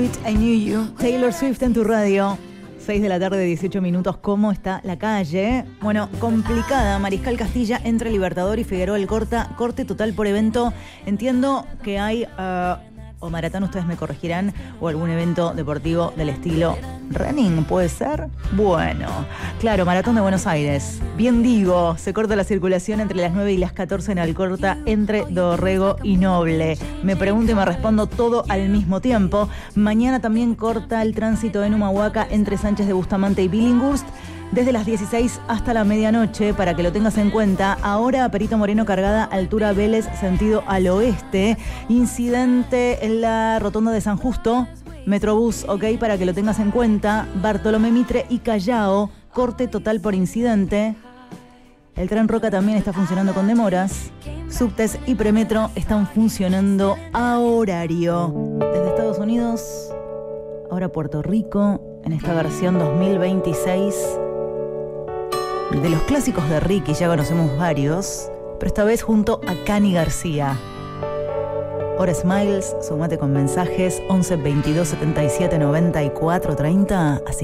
It, I Knew You. Taylor Swift en tu radio. 6 de la tarde, 18 minutos. ¿Cómo está la calle? Bueno, complicada. Mariscal Castilla entre Libertador y Figueroa Alcorta. Corte total por evento. Entiendo que hay o maratón, ustedes me corregirán, o algún evento deportivo del estilo running, ¿puede ser? Bueno, claro, Maratón de Buenos Aires. Bien digo, se corta la circulación entre las 9 y las 14 en Alcorta, entre Dorrego y Noble. Me pregunto y me respondo todo al mismo tiempo. Mañana también corta el tránsito en Humahuaca entre Sánchez de Bustamante y Billinghurst, desde las 16 hasta la medianoche, para que lo tengas en cuenta. Ahora Perito Moreno cargada, altura Vélez, sentido al oeste. Incidente en la rotonda de San Justo, Metrobús, ok, para que lo tengas en cuenta. Bartolomé Mitre y Callao, corte total por incidente. El tren Roca también está funcionando con demoras. Subtes y Premetro están funcionando a horario. Desde Estados Unidos, ahora Puerto Rico, en esta versión 2026 de los clásicos de Ricky. Ya conocemos varios, pero esta vez junto a Cani García. Hora Smiles, sumate con mensajes 11 22 77 94 30. Así